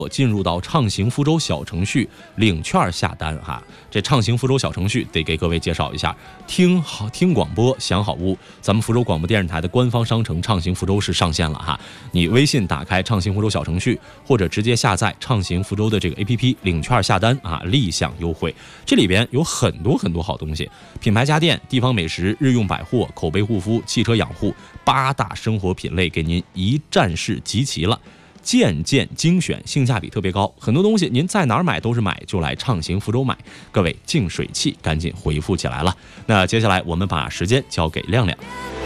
我进入到畅行福州小程序领券下单哈。这畅行福州小程序得给各位介绍一下，听广播享好物，咱们福州广播电视台的官方商城畅行福州是上线了哈。你微信打开畅行福州小程序，或者直接下载畅行福州的这个 APP 领券下单啊，立享优惠。这里边有很多好东西，品牌家电、地方美食、日用百货、口碑护肤、汽车养护，8大生活品类给您一站式集齐了。件件精选，性价比特别高，很多东西您在哪儿买都是买，就来畅行福州买。各位净水器赶紧回复起来了。那接下来我们把时间交给亮亮。